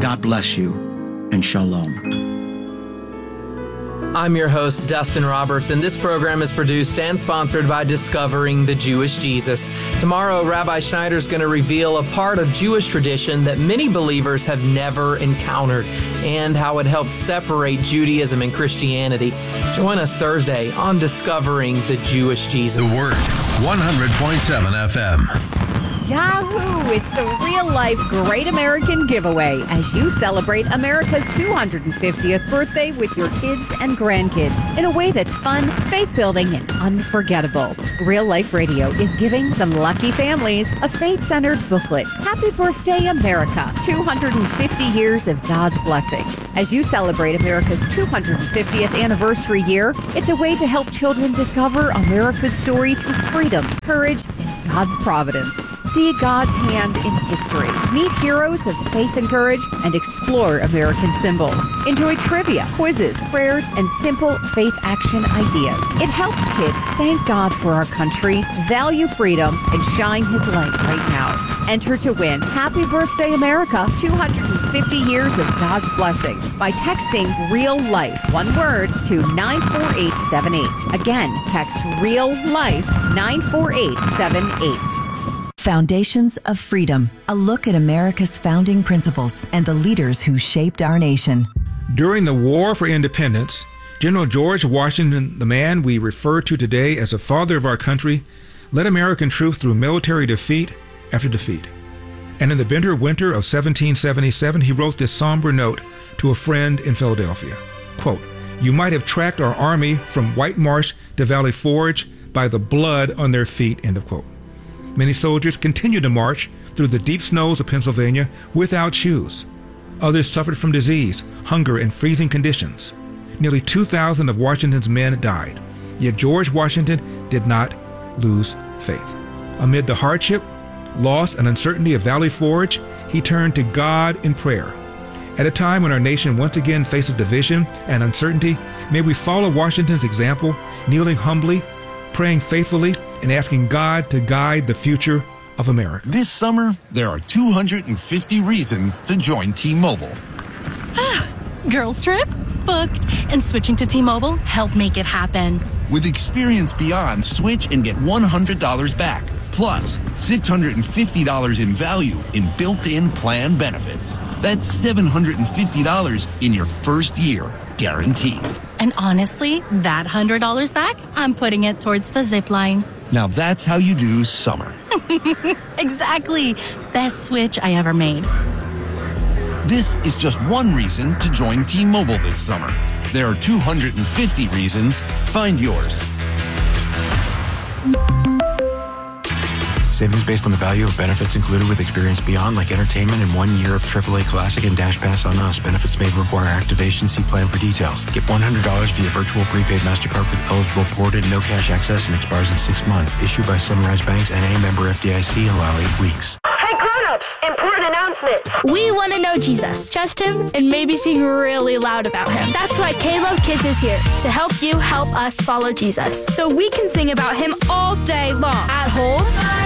God bless you, and shalom. I'm your host, Dustin Roberts, and this program is produced and sponsored by Discovering the Jewish Jesus. Tomorrow, Rabbi Schneider's going to reveal a part of Jewish tradition that many believers have never encountered and how it helps separate Judaism and Christianity. Join us Thursday on Discovering the Jewish Jesus. The Word, 100.7 FM. Yahoo! It's the real-life Great American Giveaway as you celebrate America's 250th birthday with your kids and grandkids in a way that's fun, faith-building, and unforgettable. Real Life Radio is giving some lucky families a faith-centered booklet. Happy Birthday, America! 250 years of God's blessings. As you celebrate America's 250th anniversary year, it's a way to help children discover America's story through freedom, courage, and God's providence. See God's hand in history. Meet heroes of faith and courage and explore American symbols. Enjoy trivia, quizzes, prayers, and simple faith action ideas. It helps kids thank God for our country, value freedom, and shine His light right now. Enter to win Happy Birthday America 250 years of God's blessings by texting Real Life, one word, to 94878. Again, text Real Life 94878. Foundations of Freedom, a look at America's founding principles and the leaders who shaped our nation. During the War for Independence, General George Washington, the man we refer to today as the father of our country, led American troops through military defeat after defeat. And in the bitter winter of 1777, he wrote this somber note to a friend in Philadelphia. Quote, "You might have tracked our army from White Marsh to Valley Forge by the blood on their feet," end of quote. Many soldiers continued to march through the deep snows of Pennsylvania without shoes. Others suffered from disease, hunger, and freezing conditions. Nearly 2,000 of Washington's men died. Yet George Washington did not lose faith. Amid the hardship, loss, and uncertainty of Valley Forge, he turned to God in prayer. At a time when our nation once again faces division and uncertainty, may we follow Washington's example, kneeling humbly, praying faithfully, and asking God to guide the future of America. This summer, there are 250 reasons to join T-Mobile. Girls trip? Booked. And switching to T-Mobile helped make it happen. With Experience Beyond, switch and get $100 back. Plus, $650 in value in built-in plan benefits. That's $750 in your first year, guaranteed. And honestly, that $100 back, I'm putting it towards the zip line. Now that's how you do summer. Exactly. Best switch I ever made. This is just one reason to join T-Mobile this summer. There are 250 reasons. Find yours. Savings based on the value of benefits included with Experience Beyond, like entertainment and 1 year of AAA Classic and Dash Pass on us. Benefits may require activation. See plan for details. Get $100 via virtual prepaid MasterCard with eligible port and no cash access and expires in 6 months. Issued by Sunrise Banks and a member FDIC. Allow 8 weeks. Hey grown-ups, important announcement. We want to know Jesus, trust Him, and maybe sing really loud about Him. That's why K-Love Kids is here to help you help us follow Jesus. So we can sing about Him all day long. At home,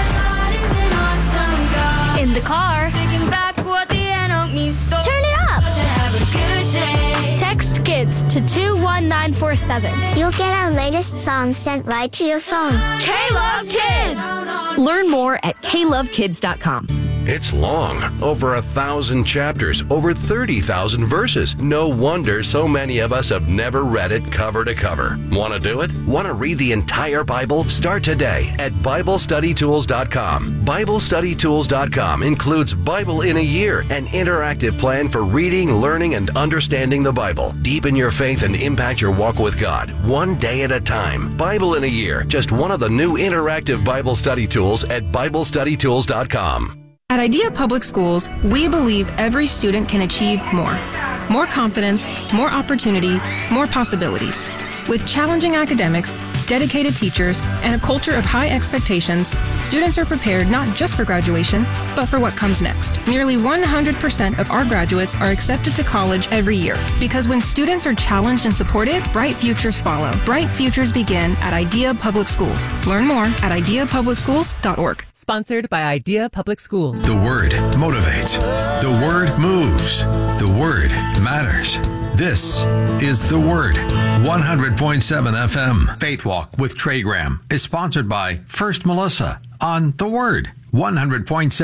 in the car, taking back what the enemy stole. Turn it up to have a good day. Text KIDS to 21947. You'll get our latest songs sent right to your phone. K-Love Kids! Learn more at klovekids.com. It's long, over 1,000 chapters, over 30,000 verses. No wonder so many of us have never read it cover to cover. Want to do it? Want to read the entire Bible? Start today at BibleStudyTools.com. BibleStudyTools.com includes Bible in a Year, an interactive plan for reading, learning, and understanding the Bible. Deepen your faith and impact your walk with God, one day at a time. Bible in a Year, just one of the new interactive Bible study tools at BibleStudyTools.com. At Idea Public Schools, we believe every student can achieve more. More confidence, more opportunity, more possibilities. With challenging academics, dedicated teachers, and a culture of high expectations, students are prepared not just for graduation, but for what comes next. Nearly 100% of our graduates are accepted to college every year, because when students are challenged and supported, bright futures follow. Bright futures begin at IDEA Public Schools. Learn more at ideapublicschools.org. Sponsored by IDEA Public School. The Word motivates. The Word moves. The Word matters. This is The Word. 100.7 FM. Faith Walk with Trey Graham is sponsored by First Melissa on The Word. 100.7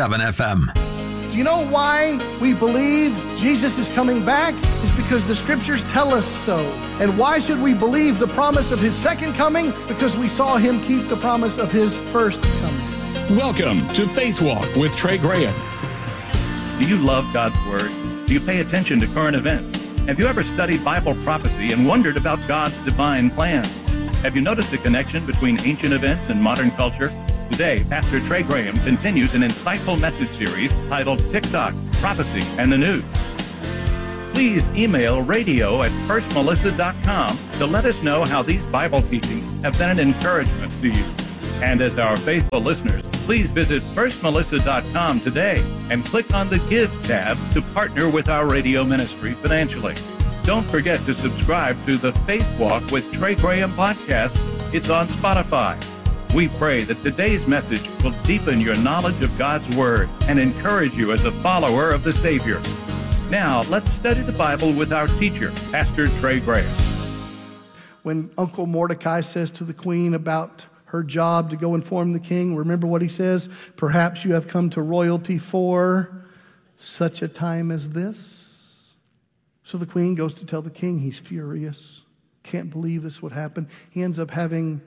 FM. Do you know why we believe Jesus is coming back? It's because the scriptures tell us so. And why should we believe the promise of his second coming? Because we saw him keep the promise of his first coming. Welcome to Faith Walk with Trey Graham. Do you love God's Word? Do you pay attention to current events? Have you ever studied Bible prophecy and wondered about God's divine plan? Have you noticed a connection between ancient events and modern culture? Today, Pastor Trey Graham continues an insightful message series titled TikTok, Prophecy, and the News. Please email radio@firstmelissa.com to let us know how these Bible teachings have been an encouragement to you. And as our faithful listeners, please visit firstmelissa.com today and click on the Give tab to partner with our radio ministry financially. Don't forget to subscribe to the Faith Walk with Trey Graham podcast. It's on Spotify. We pray that today's message will deepen your knowledge of God's Word and encourage you as a follower of the Savior. Now, let's study the Bible with our teacher, Pastor Trey Graham. When Uncle Mordecai says to the queen about her job to go inform the king, remember what he says? Perhaps you have come to royalty for such a time as this. So the queen goes to tell the king. He's furious. Can't believe this would happen. He ends up having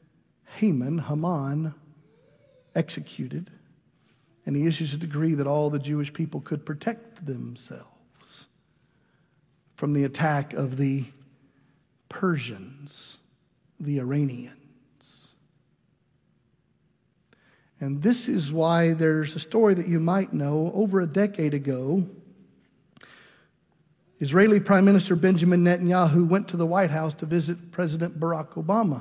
Haman, executed. And he issues a decree that all the Jewish people could protect themselves from the attack of the Persians, the Iranians. And this is why there's a story that you might know. Over a decade ago, Israeli Prime Minister Benjamin Netanyahu went to the White House to visit President Barack Obama.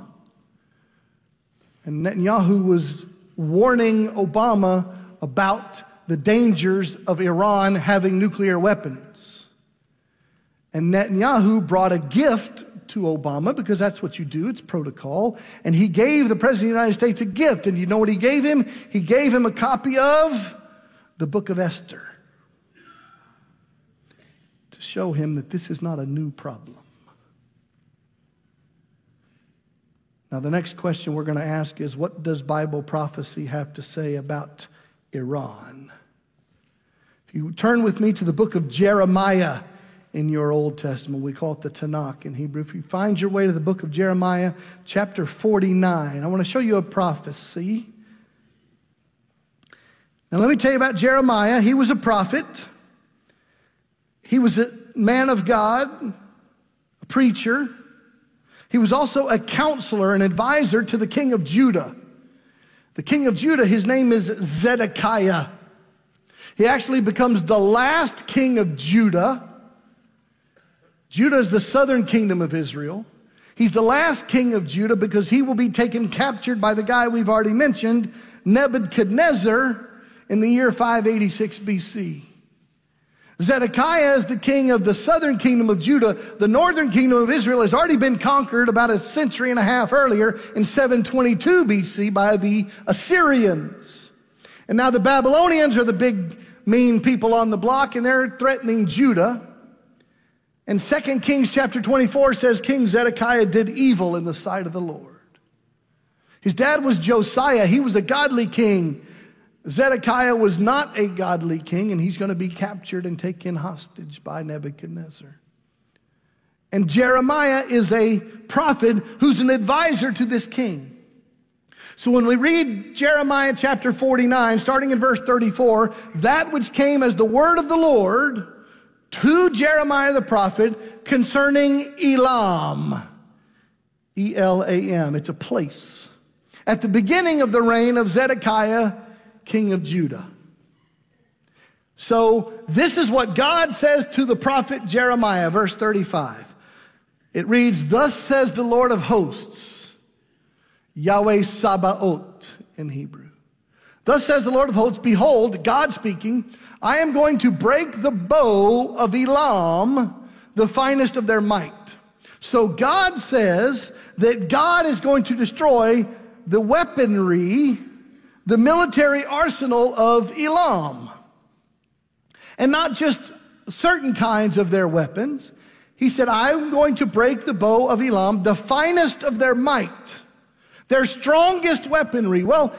And Netanyahu was warning Obama about the dangers of Iran having nuclear weapons. And Netanyahu brought a gift to Obama, because that's what you do, it's protocol. And he gave the President of the United States a gift. And you know what he gave him? He gave him a copy of the book of Esther, to show him that this is not a new problem. Now, the next question we're going to ask is, what does Bible prophecy have to say about Iran? If you turn with me to the book of Jeremiah in your Old Testament, we call it the Tanakh in Hebrew. If you find your way to the book of Jeremiah, chapter 49, I want to show you a prophecy. Now, let me tell you about Jeremiah. He was a prophet. He was a man of God, a preacher. He was also a counselor, an advisor to the king of Judah. The king of Judah, his name is Zedekiah. He actually becomes the last king of Judah. Judah is the southern kingdom of Israel. He's the last king of Judah because he will be captured by the guy we've already mentioned, Nebuchadnezzar, in the year 586 BC. Zedekiah is the king of the southern kingdom of Judah. The northern kingdom of Israel has already been conquered about a century and a half earlier in 722 BC by the Assyrians. And now the Babylonians are the big, mean people on the block, and they're threatening Judah. And 2 Kings chapter 24 says King Zedekiah did evil in the sight of the Lord. His dad was Josiah. He was a godly king. Zedekiah was not a godly king, and he's going to be captured and taken hostage by Nebuchadnezzar. And Jeremiah is a prophet who's an advisor to this king. So when we read Jeremiah chapter 49, starting in verse 34, that which came as the word of the Lord to Jeremiah the prophet concerning Elam. E-L-A-M. It's a place. At the beginning of the reign of Zedekiah, king of Judah. So this is what God says to the prophet Jeremiah, verse 35. It reads, "Thus says the Lord of hosts, Yahweh Sabaoth in Hebrew. Thus says the Lord of hosts, behold, God speaking, I am going to break the bow of Elam, the finest of their might. So God says that God is going to destroy the weaponry, the military arsenal of Elam. And not just certain kinds of their weapons. He said, I'm going to break the bow of Elam, the finest of their might, their strongest weaponry. Well,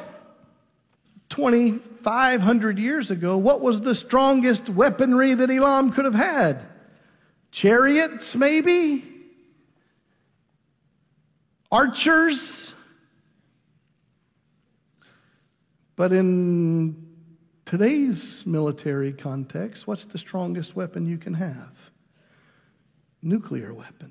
2,500 years ago, what was the strongest weaponry that Elam could have had? Chariots, maybe? Archers? But in today's military context, what's the strongest weapon you can have? Nuclear weapons.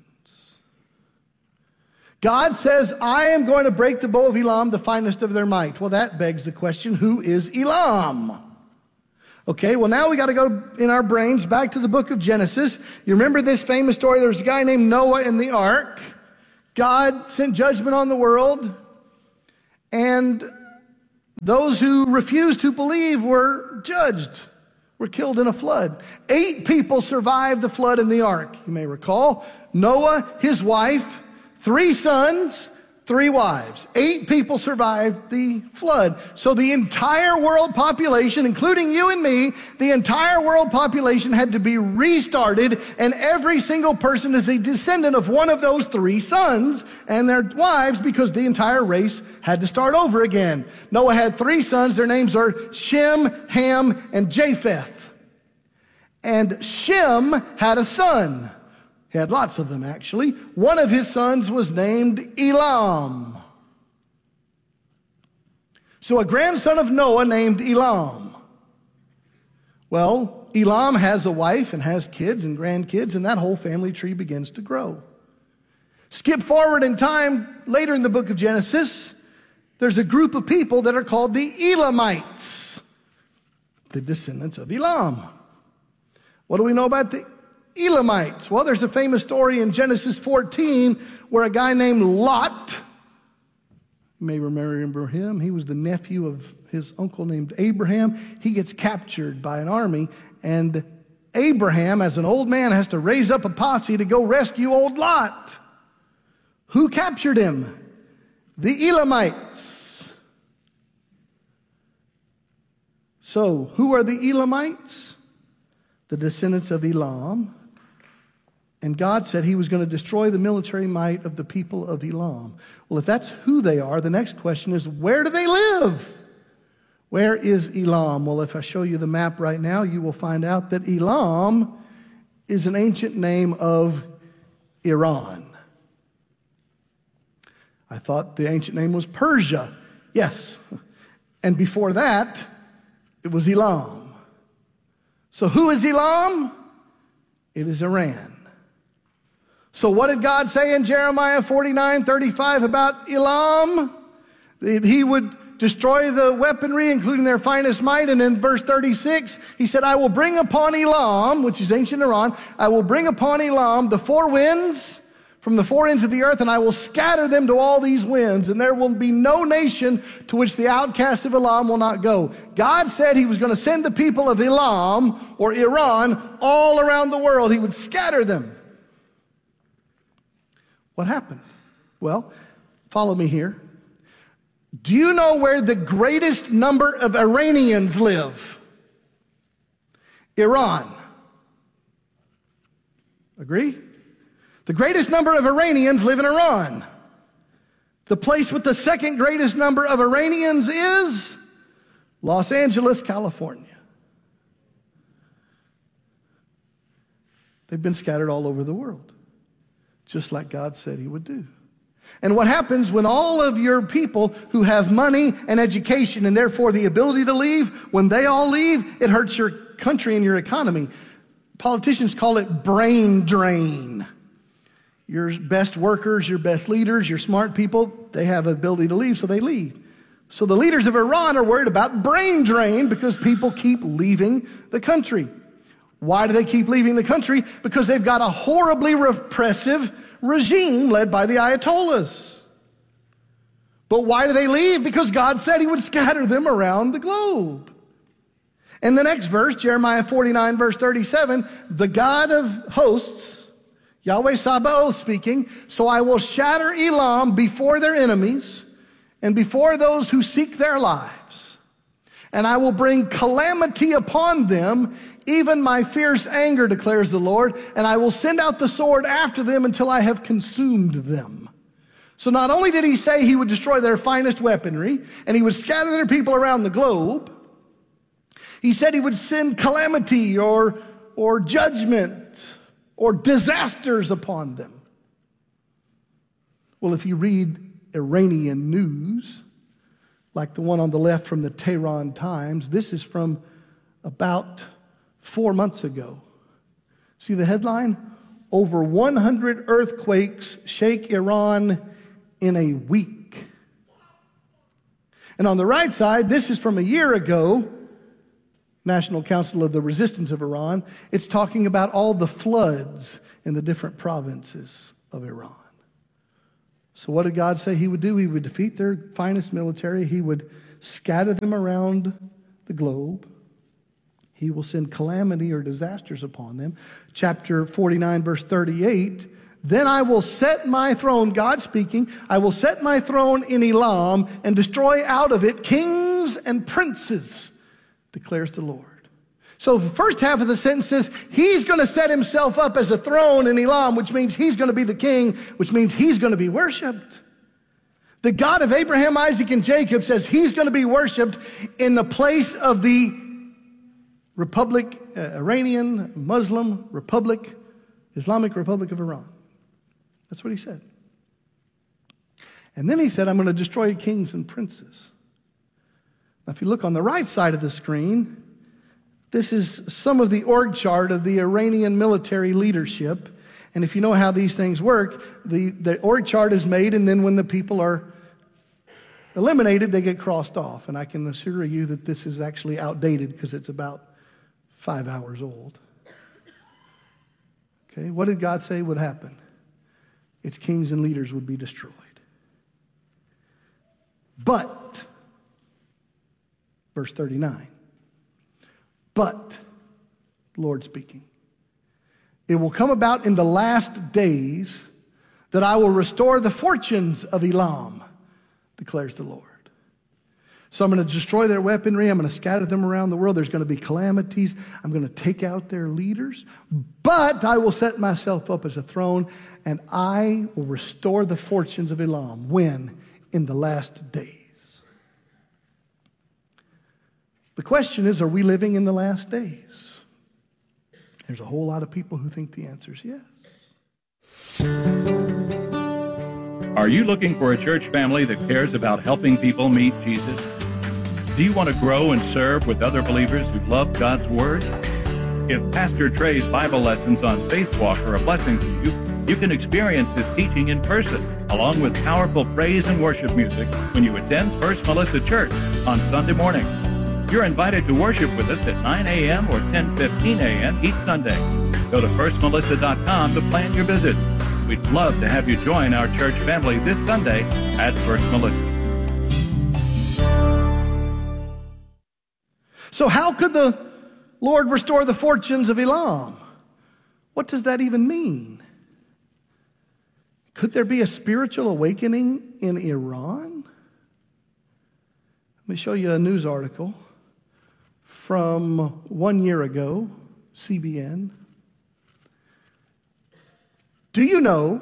God says, I am going to break the bow of Elam, the finest of their might. Well, that begs the question, who is Elam? Okay, well, now we got to go in our brains back to the book of Genesis. You remember this famous story? There was a guy named Noah in the ark. God sent judgment on the world, and those who refused to believe were judged, were killed in a flood. 8 people survived the flood in the ark, you may recall. Noah, his wife, 3 sons, 3 wives. 8 people survived the flood. So the entire world population, including you and me, the entire world population had to be restarted, and every single person is a descendant of one of those 3 sons and their wives, because the entire race had to start over again. Noah had 3 sons. Their names are Shem, Ham, and Japheth. And Shem had a son. He had lots of them, actually. One of his sons was named Elam. So a grandson of Noah named Elam. Well, Elam has a wife and has kids and grandkids, and that whole family tree begins to grow. Skip forward in time, later in the book of Genesis, there's a group of people that are called the Elamites, the descendants of Elam. What do we know about the Elamites? Well, there's a famous story in Genesis 14 where a guy named Lot, you may remember him, he was the nephew of his uncle named Abraham. He gets captured by an army, and Abraham, as an old man, has to raise up a posse to go rescue old Lot. Who captured him? The Elamites. So, who are the Elamites? The descendants of Elam. And God said he was going to destroy the military might of the people of Elam. Well, if that's who they are, the next question is, where do they live? Where is Elam? Well, if I show you the map right now, you will find out that Elam is an ancient name of Iran. I thought the ancient name was Persia. Yes. And before that, it was Elam. So who is Elam? It is Iran. So what did God say in Jeremiah 49:35 about Elam? That he would destroy the weaponry, including their finest might. And in verse 36, he said, I will bring upon Elam, which is ancient Iran, I will bring upon Elam the 4 winds from the 4 ends of the earth, and I will scatter them to all these winds, and there will be no nation to which the outcasts of Elam will not go. God said he was going to send the people of Elam, or Iran, all around the world. He would scatter them. What happened? Well, follow me here. Do you know where the greatest number of Iranians live? Iran. Agree? The greatest number of Iranians live in Iran. The place with the second greatest number of Iranians is Los Angeles, California. They've been scattered all over the world, just like God said he would do. And what happens when all of your people who have money and education and therefore the ability to leave, when they all leave, it hurts your country and your economy. Politicians call it brain drain. Your best workers, your best leaders, your smart people, they have the ability to leave, so they leave. So the leaders of Iran are worried about brain drain because people keep leaving the country. Why do they keep leaving the country? Because they've got a horribly repressive regime led by the Ayatollahs. But why do they leave? Because God said he would scatter them around the globe. In the next verse, Jeremiah 49, verse 37, the God of hosts, Yahweh Sabaoth speaking, so I will shatter Elam before their enemies and before those who seek their lives. And I will bring calamity upon them, even my fierce anger, declares the Lord, and I will send out the sword after them until I have consumed them. So not only did he say he would destroy their finest weaponry, and he would scatter their people around the globe, he said he would send calamity or judgment or disasters upon them. Well, if you read Iranian news, like the one on the left from the Tehran Times, this is from about 4 months ago. See the headline? Over 100 earthquakes shake Iran in a week. And on the right side, this is from a year ago, National Council of the Resistance of Iran. It's talking about all the floods in the different provinces of Iran. So what did God say he would do? He would defeat their finest military. He would scatter them around the globe. He will send calamity or disasters upon them. Chapter 49, verse 38, then I will set my throne, God speaking, I will set my throne in Elam and destroy out of it kings and princes, declares the Lord. So the first half of the sentence says he's going to set himself up as a throne in Elam, which means he's going to be the king, which means he's going to be worshiped. The God of Abraham, Isaac, and Jacob says he's going to be worshiped in the place of the Republic, Iranian, Muslim Republic, Islamic Republic of Iran. That's what he said. And then he said, I'm going to destroy kings and princes. Now, if you look on the right side of the screen, this is some of the org chart of the Iranian military leadership. And if you know how these things work, the org chart is made, and then when the people are eliminated, they get crossed off. And I can assure you that this is actually outdated because it's about 5 hours old. Okay, what did God say would happen? Its kings and leaders would be destroyed. But, verse 39, but, Lord speaking, it will come about in the last days that I will restore the fortunes of Elam, declares the Lord. So I'm going to destroy their weaponry. I'm going to scatter them around the world. There's going to be calamities. I'm going to take out their leaders. But I will set myself up as a throne, and I will restore the fortunes of Elam. When? In the last days. The question is, are we living in the last days? There's a whole lot of people who think the answer is yes. Are you looking for a church family that cares about helping people meet Jesus? Do you want to grow and serve with other believers who love God's Word? If Pastor Trey's Bible lessons on Faith Walk are a blessing to you, you can experience his teaching in person, along with powerful praise and worship music when you attend First Melissa Church on Sunday morning. You're invited to worship with us at 9 a.m. or 10:15 a.m. each Sunday. Go to firstmelissa.com to plan your visit. We'd love to have you join our church family this Sunday at First Melissa. So how could the Lord restore the fortunes of Elam? What does that even mean? Could there be a spiritual awakening in Iran? Let me show you a news article from 1 year ago, CBN. Do you know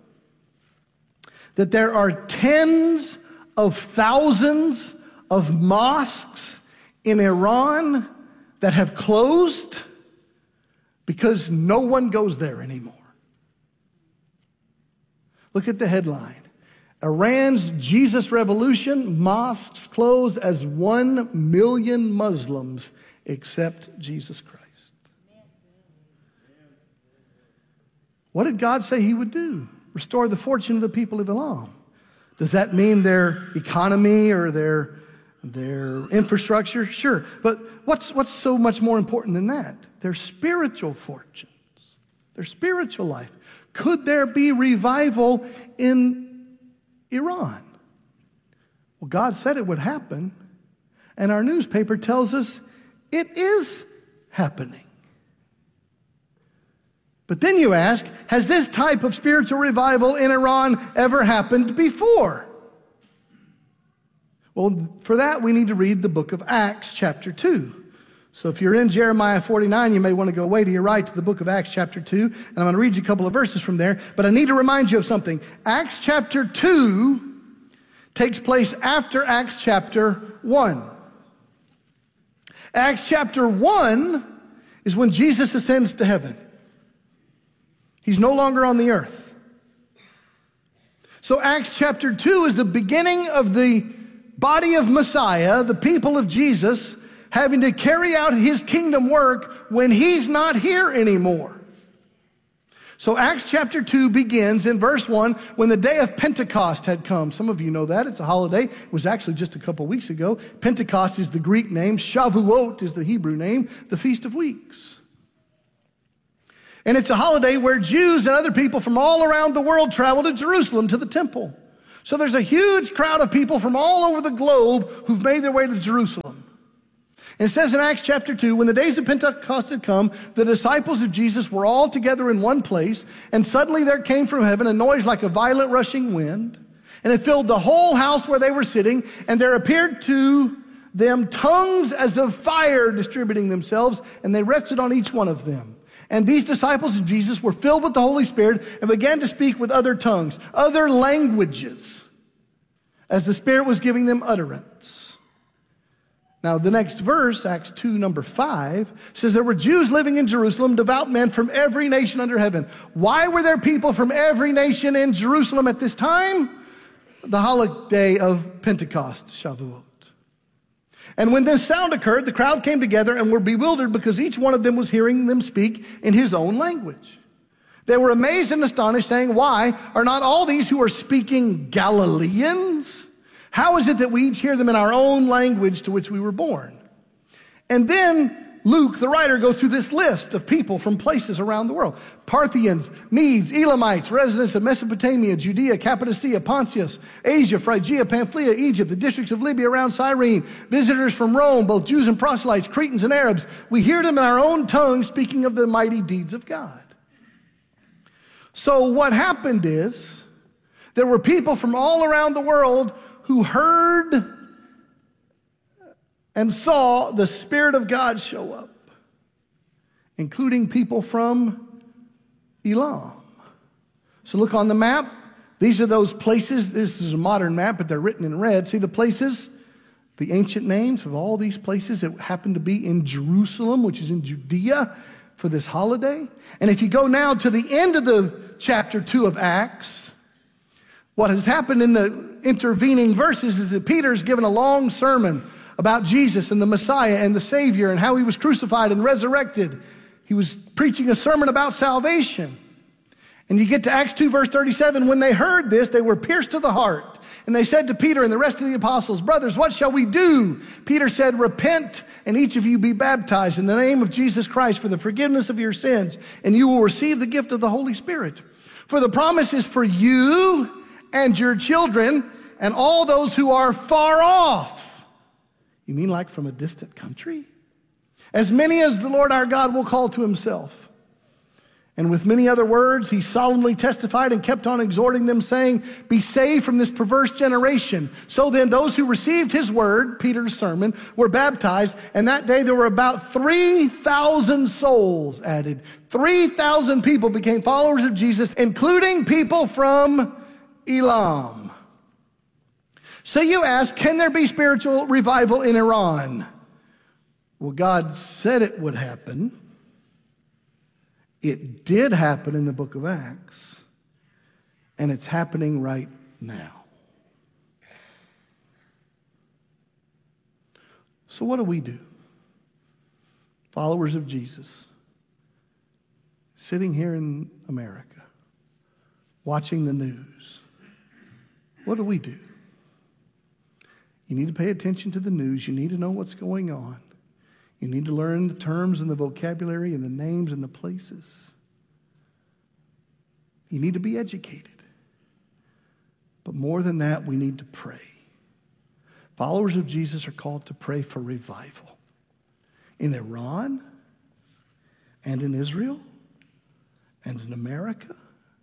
that there are tens of thousands of mosques in Iran that have closed because no one goes there anymore? Look at the headline. Iran's Jesus Revolution, mosques close as 1 million Muslims accept Jesus Christ. What did God say he would do? Restore the fortune of the people of Elam. Does that mean their economy or their infrastructure? Sure. But what's so much more important than that? Their spiritual fortunes, their spiritual life. Could there be revival in Iran? Well, God said it would happen, and our newspaper tells us it is happening. But then you ask, has this type of spiritual revival in Iran ever happened before? Well, for that we need to read the book of Acts chapter 2. So if you're in Jeremiah 49, you may want to go way to your right to the book of Acts chapter 2, and I'm going to read you a couple of verses from there. But I need to remind you of something. Acts chapter 2 takes place after Acts chapter 1. Acts chapter 1 is when Jesus ascends to heaven. He's no longer on the earth. So Acts chapter 2 is the beginning of the body of Messiah, the people of Jesus, having to carry out his kingdom work when he's not here anymore. So Acts chapter 2 begins in verse 1 when the day of Pentecost had come. Some of you know that. It's a holiday. It was actually just a couple weeks ago. Pentecost is the Greek name. Shavuot is the Hebrew name, the Feast of Weeks. And it's a holiday where Jews and other people from all around the world travel to Jerusalem to the temple. So there's a huge crowd of people from all over the globe who've made their way to Jerusalem. And it says in Acts chapter 2, when the days of Pentecost had come, the disciples of Jesus were all together in one place, and suddenly there came from heaven a noise like a violent rushing wind, and it filled the whole house where they were sitting, and there appeared to them tongues as of fire distributing themselves, and they rested on each one of them. And these disciples of Jesus were filled with the Holy Spirit and began to speak with other tongues, other languages, as the Spirit was giving them utterance. Now, the next verse, Acts 2, number 5, says there were Jews living in Jerusalem, devout men from every nation under heaven. Why were there people from every nation in Jerusalem at this time? The holiday of Pentecost, Shavuot. And when this sound occurred, the crowd came together and were bewildered because each one of them was hearing them speak in his own language. They were amazed and astonished, saying, why are not all these who are speaking Galileans? How is it that we each hear them in our own language to which we were born? And then Luke, the writer, goes through this list of people from places around the world. Parthians, Medes, Elamites, residents of Mesopotamia, Judea, Cappadocia, Pontus, Asia, Phrygia, Pamphylia, Egypt, the districts of Libya around Cyrene, visitors from Rome, both Jews and proselytes, Cretans and Arabs. We hear them in our own tongue speaking of the mighty deeds of God. So what happened is there were people from all around the world who heard and saw the Spirit of God show up, including people from Elam. So look on the map. These are those places. This is a modern map, but they're written in red. See the places, the ancient names of all these places that happen to be in Jerusalem, which is in Judea, for this holiday. And if you go now to the end of the chapter 2 of Acts, what has happened in the intervening verses is that Peter's given a long sermon about Jesus and the Messiah and the Savior and how he was crucified and resurrected. He was preaching a sermon about salvation. And you get to Acts 2 verse 37, when they heard this, they were pierced to the heart. And they said to Peter and the rest of the apostles, brothers, what shall we do? Peter said, repent and each of you be baptized in the name of Jesus Christ for the forgiveness of your sins, and you will receive the gift of the Holy Spirit. For the promise is for you and your children and all those who are far off. You mean like from a distant country? As many as the Lord our God will call to himself. And with many other words, he solemnly testified and kept on exhorting them, saying, be saved from this perverse generation. So then those who received his word, Peter's sermon, were baptized. And that day there were about 3,000 souls added. 3,000 people became followers of Jesus, including people from Elam. So you ask, can there be spiritual revival in Iran? Well, God said it would happen. It did happen in the book of Acts, and it's happening right now. So what do we do? Followers of Jesus, sitting here in America, watching the news. What do we do? You need to pay attention to the news. You need to know what's going on. You need to learn the terms and the vocabulary and the names and the places. You need to be educated. But more than that, we need to pray. Followers of Jesus are called to pray for revival in Iran and in Israel and in America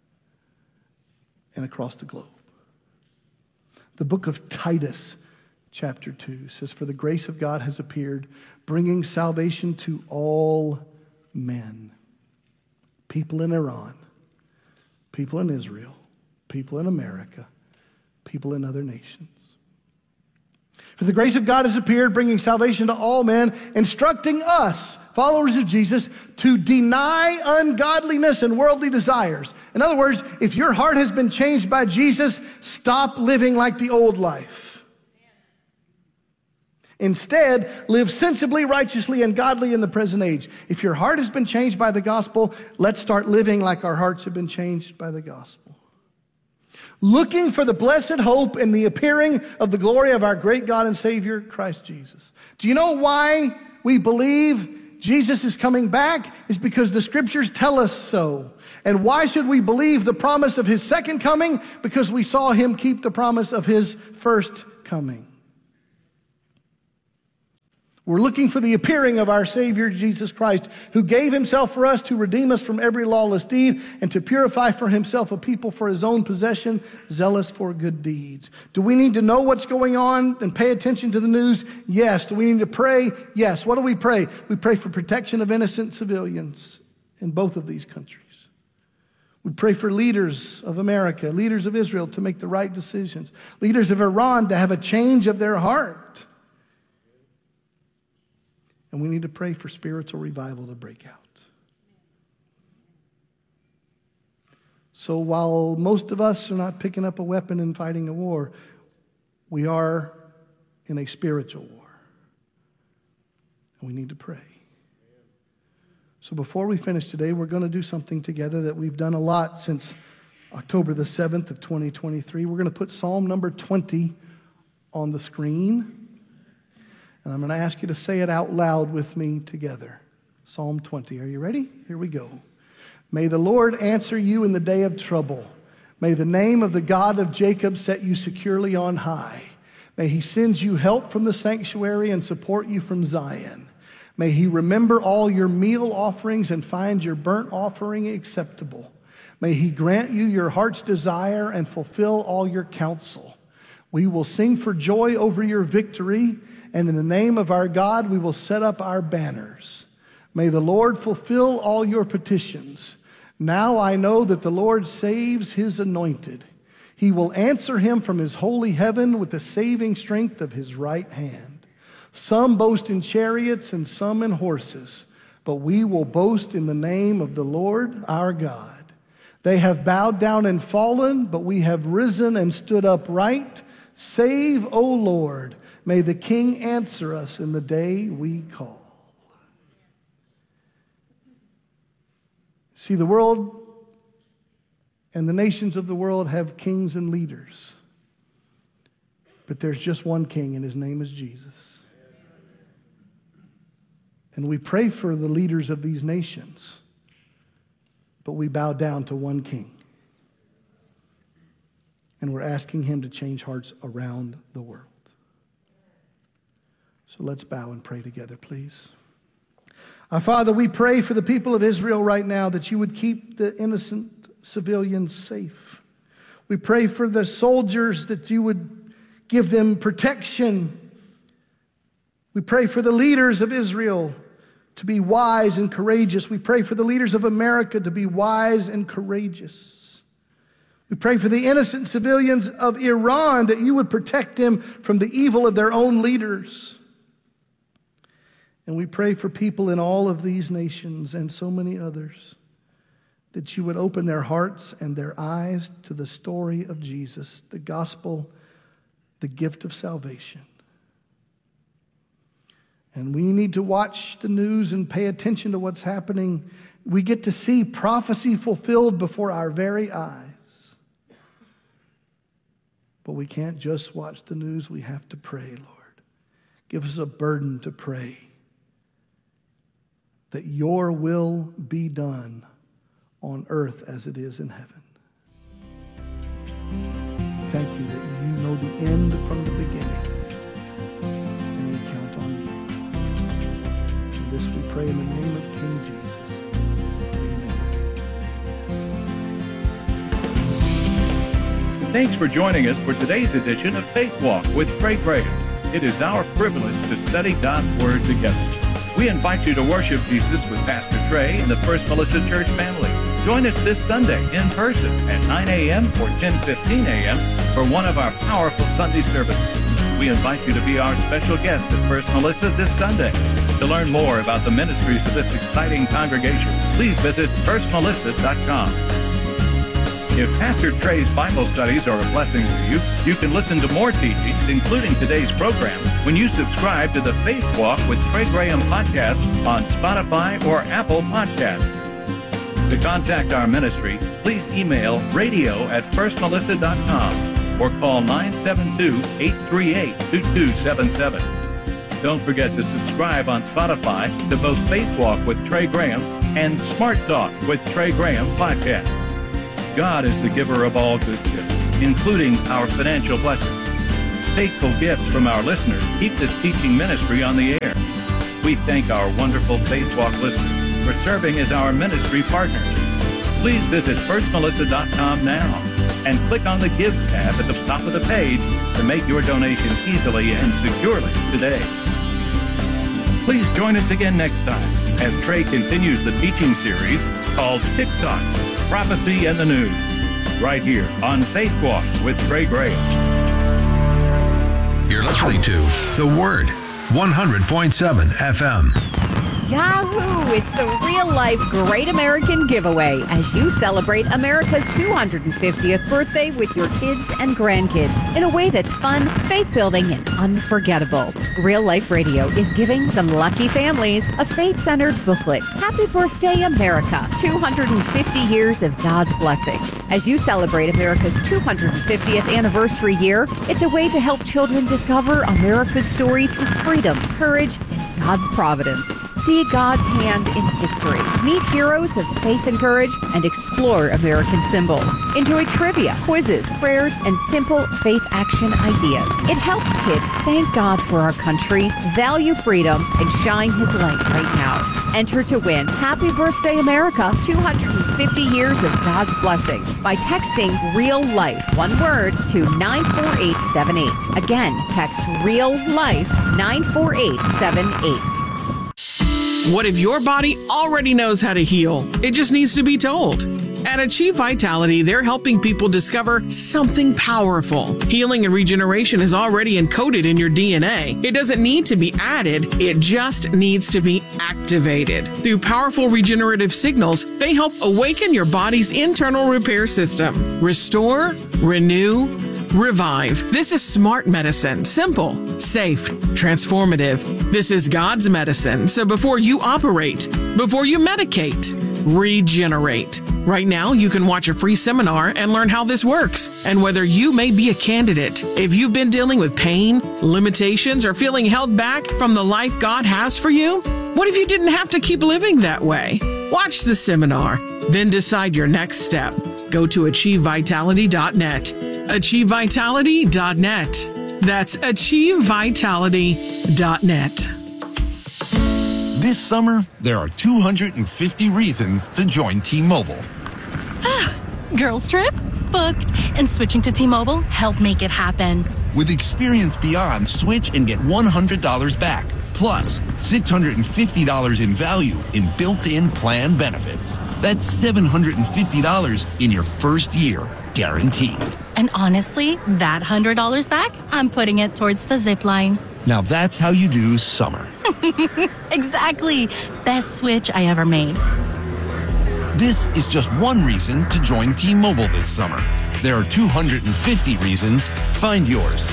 and across the globe. The book of Titus, chapter 2, says, "For the grace of God has appeared, bringing salvation to all men." People in Iran, people in Israel, people in America, people in other nations. "For the grace of God has appeared, bringing salvation to all men, instructing us, followers of Jesus, to deny ungodliness and worldly desires." In other words, if your heart has been changed by Jesus, stop living like the old life. Instead, live sensibly, righteously, and godly in the present age. If your heart has been changed by the gospel, let's start living like our hearts have been changed by the gospel. Looking for the blessed hope and the appearing of the glory of our great God and Savior, Christ Jesus. Do you know why we believe Jesus is coming back? It's because the scriptures tell us so. And why should we believe the promise of his second coming? Because we saw him keep the promise of his first coming. We're looking for the appearing of our Savior, Jesus Christ, who gave himself for us to redeem us from every lawless deed and to purify for himself a people for his own possession, zealous for good deeds. Do we need to know what's going on and pay attention to the news? Yes. Do we need to pray? Yes. What do we pray? We pray for protection of innocent civilians in both of these countries. We pray for leaders of America, leaders of Israel to make the right decisions, leaders of Iran to have a change of their heart. And we need to pray for spiritual revival to break out. So while most of us are not picking up a weapon and fighting a war, we are in a spiritual war. And we need to pray. So before we finish today, we're going to do something together that we've done a lot since October the 7th of 2023. We're going to put Psalm number 20 on the screen. And I'm going to ask you to say it out loud with me together. Psalm 20. Are you ready? Here we go. May the Lord answer you in the day of trouble. May the name of the God of Jacob set you securely on high. May he send you help from the sanctuary and support you from Zion. May he remember all your meal offerings and find your burnt offering acceptable. May he grant you your heart's desire and fulfill all your counsel. We will sing for joy over your victory, and in the name of our God, we will set up our banners. May the Lord fulfill all your petitions. Now I know that the Lord saves his anointed. He will answer him from his holy heaven with the saving strength of his right hand. Some boast in chariots and some in horses, but we will boast in the name of the Lord our God. They have bowed down and fallen, but we have risen and stood upright. Save, O Lord. May the King answer us in the day we call. See, the world and the nations of the world have kings and leaders. But there's just one king, and his name is Jesus. And we pray for the leaders of these nations, but we bow down to one king. And we're asking him to change hearts around the world. So let's bow and pray together, please. Our Father, we pray for the people of Israel right now that you would keep the innocent civilians safe. We pray for the soldiers that you would give them protection. We pray for the leaders of Israel to be wise and courageous. We pray for the leaders of America to be wise and courageous. We pray for the innocent civilians of Iran that you would protect them from the evil of their own leaders. And we pray for people in all of these nations and so many others that you would open their hearts and their eyes to the story of Jesus, the gospel, the gift of salvation. And we need to watch the news and pay attention to what's happening. We get to see prophecy fulfilled before our very eyes. But we can't just watch the news. We have to pray, Lord. Give us a burden to pray that your will be done on earth as it is in heaven. Thank you that you know the end from the beginning. Thanks for joining us for today's edition of Faith Walk with Trey Graham. It is our privilege to study God's Word together. We invite you to worship Jesus with Pastor Trey and the First Melissa Church family. Join us this Sunday in person at 9 a.m. or 10:15 a.m. for one of our powerful Sunday services. We invite you to be our special guest at First Melissa this Sunday. To learn more about the ministries of this exciting congregation, please visit firstmelissa.com. If Pastor Trey's Bible studies are a blessing to you, you can listen to more teachings, including today's program, when you subscribe to the Faith Walk with Trey Graham podcast on Spotify or Apple Podcasts. To contact our ministry, please email radio@firstmelissa.com or call 972-838-2277. Don't forget to subscribe on Spotify to both Faith Walk with Trey Graham and Smart Talk with Trey Graham podcast. God is the giver of all good gifts, including our financial blessings. Faithful gifts from our listeners keep this teaching ministry on the air. We thank our wonderful Faith Walk listeners for serving as our ministry partners. Please visit firstmelissa.com now and click on the Give tab at the top of the page to make your donation easily and securely today. Please join us again next time as Trey continues the teaching series called TikTok, Prophecy and the News, right here on Faith Walk with Trey Graham. You're listening to The Word, 100.7 FM. Yahoo! It's the real-life Great American Giveaway as you celebrate America's 250th birthday with your kids and grandkids in a way that's fun, faith-building, and unforgettable. Real Life Radio is giving some lucky families a faith-centered booklet. Happy Birthday, America! 250 years of God's blessings. As you celebrate America's 250th anniversary year, it's a way to help children discover America's story through freedom, courage, and God's providence. See God's hand in history. Meet heroes of faith and courage and explore American symbols. Enjoy trivia, quizzes, prayers, and simple faith action ideas. It helps kids thank God for our country, value freedom, and shine His light right now. Enter to win Happy Birthday America 250 years of God's blessings by texting Real Life, one word, to 94878. Again, text Real Life 94878. What if your body already knows how to heal? It just needs to be told. At Achieve Vitality, they're helping people discover something powerful. Healing and regeneration is already encoded in your DNA. It doesn't need to be added, it just needs to be activated. Through powerful regenerative signals, they help awaken your body's internal repair system. Restore, renew, revive. This is smart medicine. Simple, safe, transformative. This is God's medicine. So before you operate, before you medicate, regenerate. Right now, you can watch a free seminar and learn how this works and whether you may be a candidate. If you've been dealing with pain, limitations, or feeling held back from the life God has for you, what if you didn't have to keep living that way? Watch the seminar, then decide your next step. Go to achievevitality.net. achievevitality.net. That's achievevitality.net. This summer, there are 250 reasons to join T-Mobile. Girls trip? Booked. And switching to T-Mobile helped make it happen. With Experience Beyond, switch and get $100 back. Plus, $650 in value in built-in plan benefits. That's $750 in your first year, guaranteed. And honestly, that $100 back, I'm putting it towards the zip line. Now that's how you do summer. Exactly. Best switch I ever made. This is just one reason to join T-Mobile this summer. There are 250 reasons. Find yours.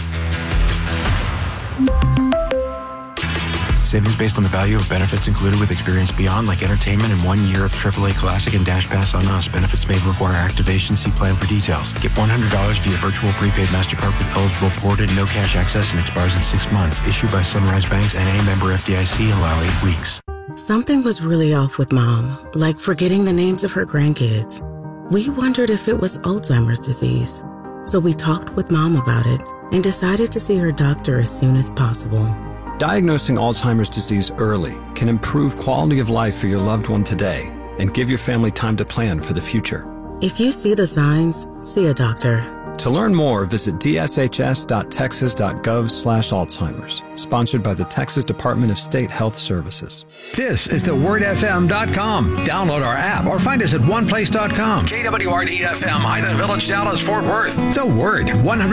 Savings based on the value of benefits included with Experience Beyond, like entertainment and 1 year of AAA Classic and Dash Pass on us. Benefits may require activation. See plan for details. Get $100 via virtual prepaid MasterCard with eligible port and no cash access and expires in 6 months. Issued by Sunrise Banks and a member FDIC and allow 8 weeks. Something was really off with Mom, like forgetting the names of her grandkids. We wondered if it was Alzheimer's disease. So we talked with Mom about it and decided to see her doctor as soon as possible. Diagnosing Alzheimer's disease early can improve quality of life for your loved one today and give your family time to plan for the future. If you see the signs, see a doctor. To learn more, visit dshs.texas.gov/Alzheimer's. Sponsored by the Texas Department of State Health Services. This is thewordfm.com. Download our app or find us at oneplace.com. KWRD-FM, Highland Village, Dallas, Fort Worth. The Word,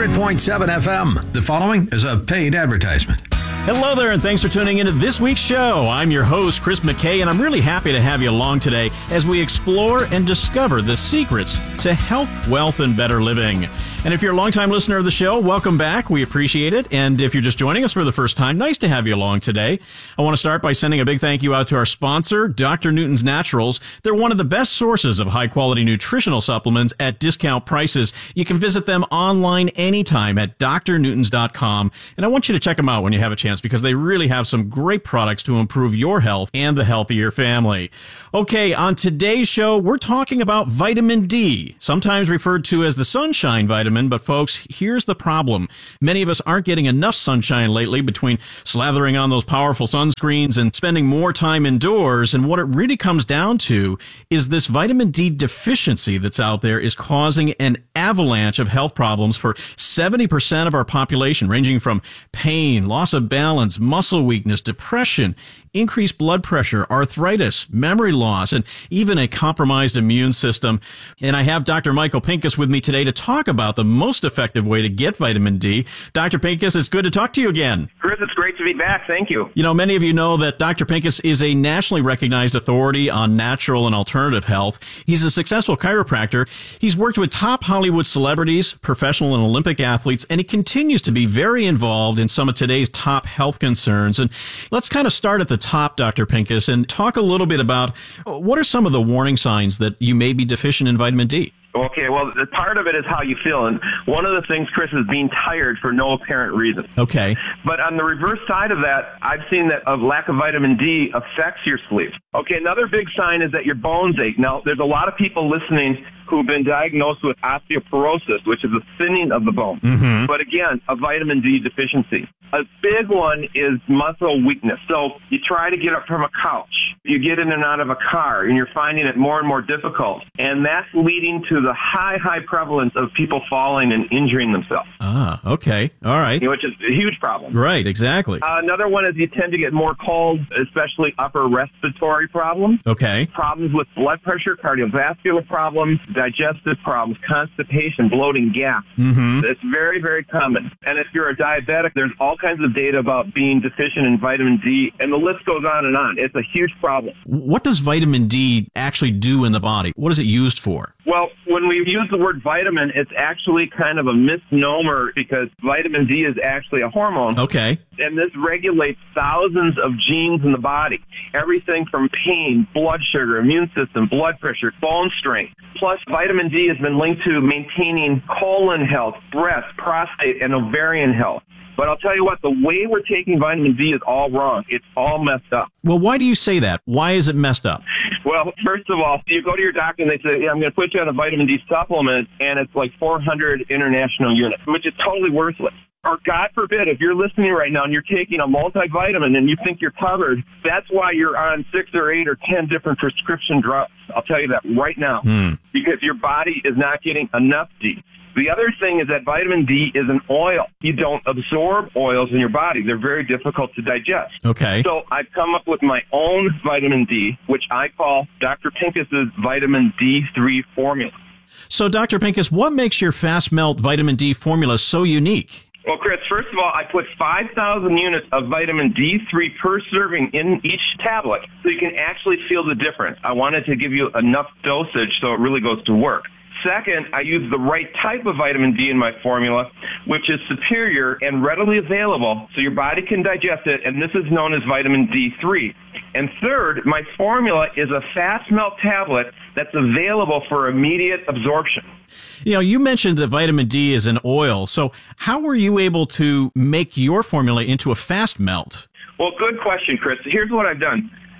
100.7 FM. The following is a paid advertisement. Hello there, and thanks for tuning into this week's show. I'm your host, Chris McKay, and I'm really happy to have you along today as we explore and discover the secrets to health, wealth, and better living. And if you're a longtime listener of the show, welcome back. We appreciate it. And if you're just joining us for the first time, nice to have you along today. I want to start by sending a big thank you out to our sponsor, Dr. Newton's Naturals. They're one of the best sources of high-quality nutritional supplements at discount prices. You can visit them online anytime at drnewtons.com. And I want you to check them out when you have a chance because they really have some great products to improve your health and the health of your family. Okay, on today's show, we're talking about vitamin D, sometimes referred to as the sunshine vitamin. But folks, here's the problem. Many of us aren't getting enough sunshine lately between slathering on those powerful sunscreens and spending more time indoors. And what it really comes down to is this vitamin D deficiency that's out there is causing an avalanche of health problems for 70% of our population, ranging from pain, loss of balance, muscle weakness, depression, increased blood pressure, arthritis, memory loss, and even a compromised immune system. And I have Dr. Michael Pinkus with me today to talk about the most effective way to get vitamin D. Dr. Pinkus, it's good to talk to you again. Chris, it's great to be back. Thank you. You know, many of you know that Dr. Pinkus is a nationally recognized authority on natural and alternative health. He's a successful chiropractor. He's worked with top Hollywood celebrities, professional and Olympic athletes, and he continues to be very involved in some of today's top health concerns. And let's kind of start at the top, Dr. Pinkus, and talk a little bit about what are some of the warning signs that you may be deficient in vitamin D? Okay, well, the part of it is how you feel. And one of the things, Chris, is being tired for no apparent reason. Okay. But on the reverse side of that, I've seen that a lack of vitamin D affects your sleep. Okay, another big sign is that your bones ache. Now, there's a lot of people listening who've been diagnosed with osteoporosis, which is a thinning of the bone. Mm-hmm. But again, a vitamin D deficiency. A big one is muscle weakness. So you try to get up from a couch, you get in and out of a car, and you're finding it more and more difficult. And that's leading to the high prevalence of people falling and injuring themselves. Ah, okay. All right. Which is a huge problem. Right, exactly. Another one is you tend to get more colds, especially upper respiratory problems. Okay. Problems with blood pressure, cardiovascular problems, digestive problems, constipation, bloating, gas. Mm-hmm. It's very, very common. And if you're a diabetic, there's all kinds of data about being deficient in vitamin D, and the list goes on and on. It's a huge problem. What does vitamin D actually do in the body? What is it used for? Well, when we use the word vitamin, it's actually kind of a misnomer because vitamin D is actually a hormone. Okay. And this regulates thousands of genes in the body. Everything from pain, blood sugar, immune system, blood pressure, bone strength. Plus, vitamin D has been linked to maintaining colon health, breast, prostate, and ovarian health. But I'll tell you what, the way we're taking vitamin D is all wrong. It's all messed up. Well, why do you say that? Why is it messed up? Well, first of all, you go to your doctor and they say, I'm going to put you on a vitamin D supplement, and it's like 400 international units, which is totally worthless. Or God forbid, if you're listening right now and you're taking a multivitamin and you think you're covered, that's why you're on 6 or 8 or 10 different prescription drugs. I'll tell you that right now. Because your body is not getting enough D. The other thing is that vitamin D is an oil. You don't absorb oils in your body. They're very difficult to digest. Okay. So I've come up with my own vitamin D, which I call Dr. Pinkus's vitamin D3 formula. So, Dr. Pinkus, what makes your fast melt vitamin D formula so unique? Well, Chris, first of all, I put 5,000 units of vitamin D3 per serving in each tablet so you can actually feel the difference. I wanted to give you enough dosage so it really goes to work. Second, I use the right type of vitamin D in my formula, which is superior and readily available so your body can digest it, and this is known as vitamin D3. And third, my formula is a fast melt tablet that's available for immediate absorption. You know, you mentioned that vitamin D is an oil, so how were you able to make your formula into a fast melt? Well, good question, Chris. Here's what I've done.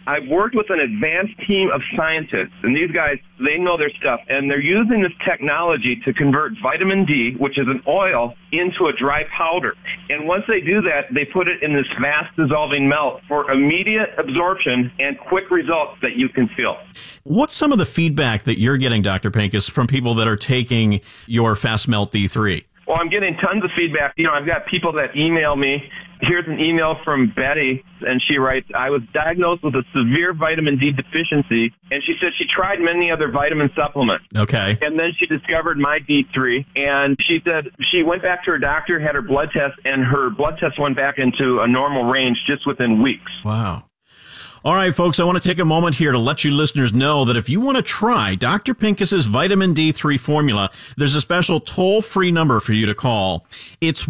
I've worked with an advanced team of scientists, and these guys, they know their stuff, and they're using this technology to convert vitamin D, which is an oil, into a dry powder. And once they do that, they put it in this fast dissolving melt for immediate absorption and quick results that you can feel. What's some of the feedback that you're getting, Dr. Pincus, from people that are taking your Fast Melt D3? Well, I'm getting tons of feedback. I've got people that email me. Here's an email from Betty, and she writes, I was diagnosed with a severe vitamin D deficiency, and she said she tried many other vitamin supplements. Okay. And then she discovered my D3, and she said she went back to her doctor, had her blood test, and her blood test went back into a normal range just within weeks. Wow. All right, folks, I want to take a moment here to let you listeners know that if you want to try Dr. Pincus's vitamin D3 formula, there's a special toll-free number for you to call. It's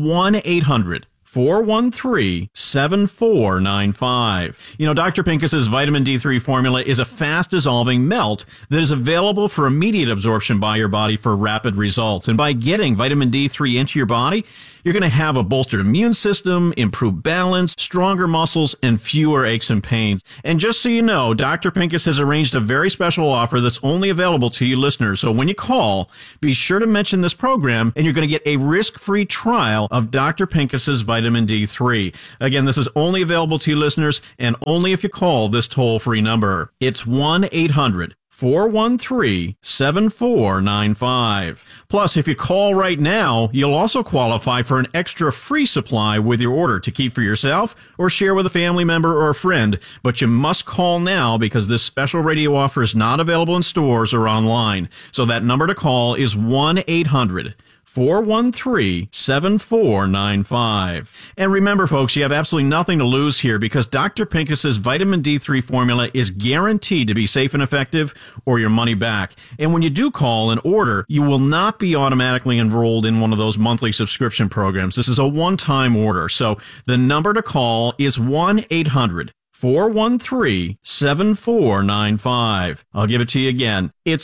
1-800-413-7495. Dr. Pincus's vitamin D3 formula is a fast-dissolving melt that is available for immediate absorption by your body for rapid results. And by getting vitamin D3 into your body, you're going to have a bolstered immune system, improved balance, stronger muscles, and fewer aches and pains. And just so you know, Dr. Pincus has arranged a very special offer that's only available to you listeners. So when you call, be sure to mention this program, and you're going to get a risk-free trial of Dr. Pincus's vitamin D3. Again, this is only available to you listeners, and only if you call this toll-free number. It's 1-800-413-7495. Plus, if you call right now, you'll also qualify for an extra free supply with your order to keep for yourself or share with a family member or a friend. But you must call now because this special radio offer is not available in stores or online. So that number to call is 1-800-413-7495. And remember, folks, you have absolutely nothing to lose here because Dr. Pincus's vitamin D3 formula is guaranteed to be safe and effective or your money back. And when you do call and order, you will not be automatically enrolled in one of those monthly subscription programs. This is a one-time order. So the number to call is 1-800-413-7495. I'll give it to you again. It's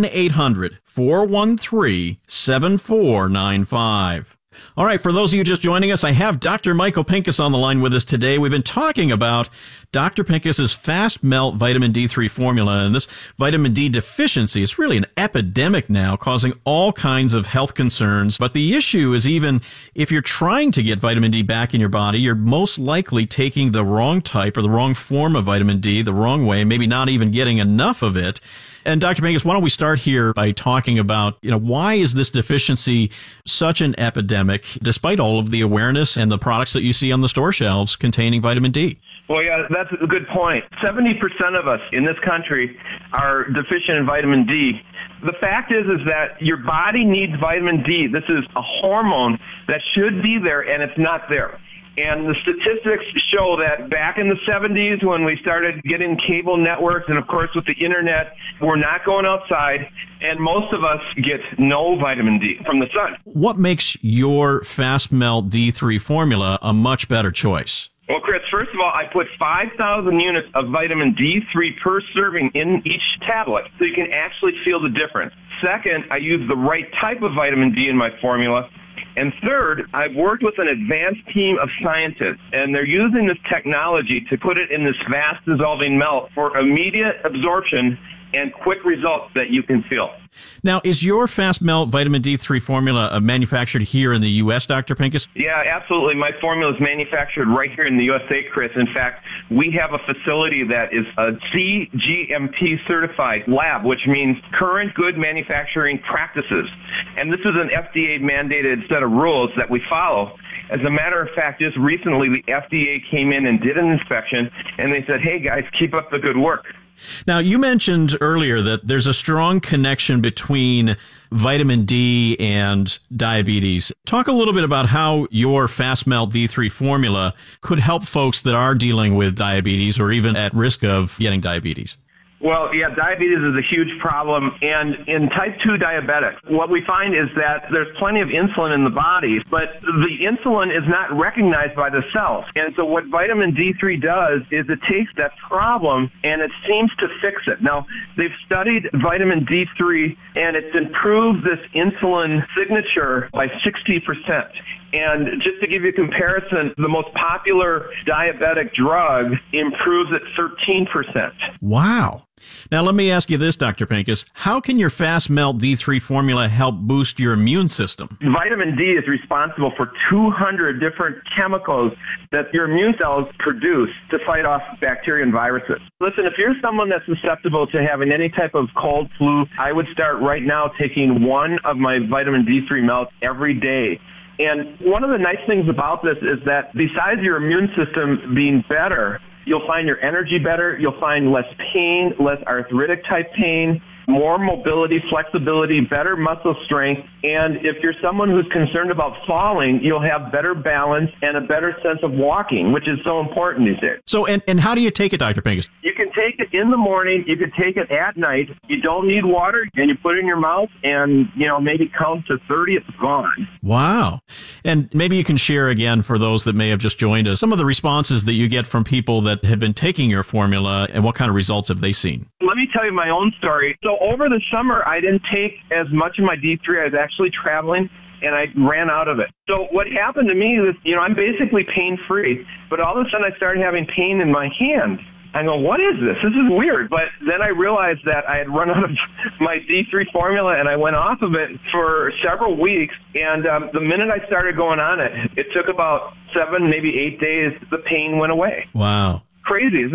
1-800-413-7495. All right, for those of you just joining us, I have Dr. Michael Pincus on the line with us today. We've been talking about Dr. Pincus's Fast Melt vitamin D3 formula, and this vitamin D deficiency is really an epidemic now, causing all kinds of health concerns. But the issue is even if you're trying to get vitamin D back in your body, you're most likely taking the wrong type or the wrong form of vitamin D the wrong way, maybe not even getting enough of it. And Dr. Pincus, why don't we start here by talking about, why is this deficiency such an epidemic, despite all of the awareness and the products that you see on the store shelves containing vitamin D? Well, yeah, that's a good point. 70% of us in this country are deficient in vitamin D. The fact is that your body needs vitamin D. This is a hormone that should be there, and it's not there. And the statistics show that back in the 70s when we started getting cable networks and, of course, with the Internet, we're not going outside, and most of us get no vitamin D from the sun. What makes your Fast Melt D3 formula a much better choice? Well, Chris, first of all, I put 5,000 units of vitamin D3 per serving in each tablet so you can actually feel the difference. Second, I use the right type of vitamin D in my formula. And third, I've worked with an advanced team of scientists, and they're using this technology to put it in this fast dissolving melt for immediate absorption and quick results that you can feel. Now, is your Fast Melt vitamin D3 formula manufactured here in the U.S., Dr. Pincus? Yeah, absolutely. My formula is manufactured right here in the USA, Chris. In fact, we have a facility that is a CGMP certified lab, which means Current Good Manufacturing Practices. And this is an FDA mandated set of rules that we follow. As a matter of fact, just recently the FDA came in and did an inspection, and they said, hey, guys, keep up the good work. Now, you mentioned earlier that there's a strong connection between vitamin D and diabetes. Talk a little bit about how your Fast Melt D3 formula could help folks that are dealing with diabetes or even at risk of getting diabetes. Well, yeah, diabetes is a huge problem. And in type 2 diabetics, what we find is that there's plenty of insulin in the body, but the insulin is not recognized by the cells. And so what vitamin D3 does is it takes that problem and it seems to fix it. Now, they've studied vitamin D3 and it's improved this insulin signature by 60%. And just to give you a comparison, the most popular diabetic drug improves at 13%. Wow. Now, let me ask you this, Dr. Pincus. How can your Fast Melt D3 formula help boost your immune system? Vitamin D is responsible for 200 different chemicals that your immune cells produce to fight off bacteria and viruses. Listen, if you're someone that's susceptible to having any type of cold, flu, I would start right now taking one of my vitamin D3 melts every day. And one of the nice things about this is that besides your immune system being better, you'll find your energy better, you'll find less pain, less arthritic type pain, more mobility, flexibility, better muscle strength. And if you're someone who's concerned about falling, you'll have better balance and a better sense of walking, which is so important these days. So, and how do you take it, Dr. Pincus? You can take it in the morning, you can take it at night. You don't need water, and you put it in your mouth and, maybe count to 30, it's gone. Wow. And maybe you can share again for those that may have just joined us, some of the responses that you get from people that have been taking your formula and what kind of results have they seen? Let me tell you my own story. So over the summer, I didn't take as much of my D3. I was actually traveling, and I ran out of it. So what happened to me was, I'm basically pain-free, but all of a sudden I started having pain in my hand. I go, what is this? This is weird. But then I realized that I had run out of my D3 formula, and I went off of it for several weeks. And the minute I started going on it, it took about 7, maybe 8 days, the pain went away. Wow. Crazy, isn't it?